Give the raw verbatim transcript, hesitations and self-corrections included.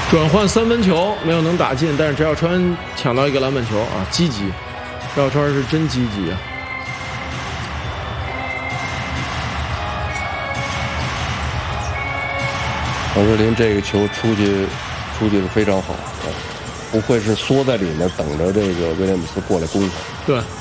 转换三分球没有能打进，但是翟小川抢到一个篮板球啊，积极，翟小川是真积极啊。 王哲林这个球出去，出去的非常好啊，不会是缩在里面等着这个威廉姆斯过来攻他。 对。